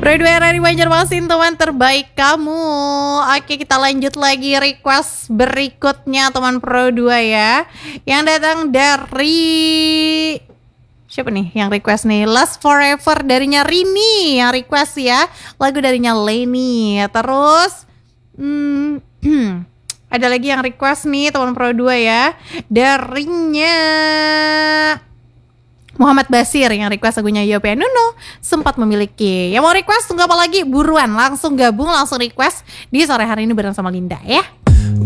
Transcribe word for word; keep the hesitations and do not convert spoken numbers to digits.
Pro dua dari Banjarmasin, teman terbaik kamu. Oke, kita lanjut lagi request berikutnya teman Pro dua ya. Yang datang dari siapa nih yang request nih? Last Forever darinya Rini yang request ya. Lagu darinya Leni. Terus hmm, ada lagi yang request nih teman Pro dua ya. Darinya Muhammad Basir yang request lagunya Yope Nuno Sempat Memiliki. Yang mau request tunggu apa lagi? Buruan langsung gabung, langsung request di sore hari ini bareng sama Linda ya.